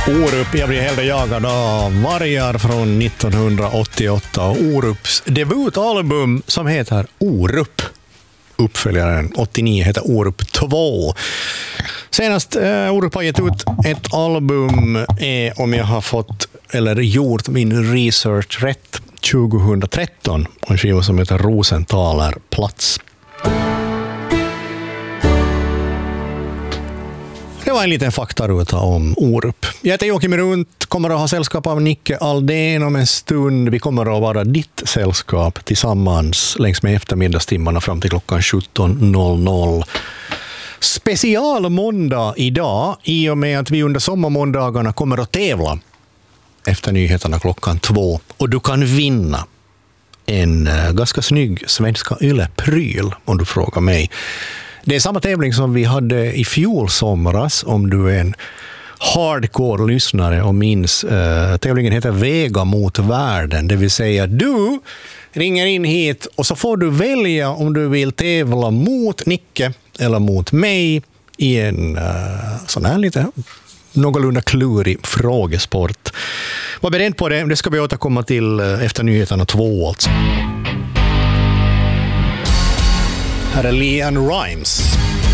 Orup, jag blir hellre jagad av vargar från 1988 och Orups debutalbum som heter Orup. Uppföljaren 89 heter Orup 2. Senast Orup har gett ut ett album är, om jag har fått eller gjort min research rätt, 2013, och en skiva som heter Rosenthaler plats. Det var en liten faktaruta om Orup. Jag heter Joakim Runt, kommer att ha sällskap av Nicke Aldén om en stund. Vi kommer att vara ditt sällskap tillsammans längs med eftermiddagstimmarna fram till klockan 17.00. Special måndag idag i och med att vi under sommarmåndagarna kommer att tävla efter nyheterna klockan 2. Och du kan vinna en ganska snygg svenska yllepryl om du frågar mig. Det är samma tävling som vi hade i fjol somras, om du är en hardcore-lyssnare och minns. Tävlingen heter Vega mot världen, det vill säga du ringer in hit och så får du välja om du vill tävla mot Nicke eller mot mig i en sån här lite någorlunda klurig frågesport. Var beredd på det, det ska vi återkomma till efter nyheterna 2 alltså. Här är LeAnn Rimes.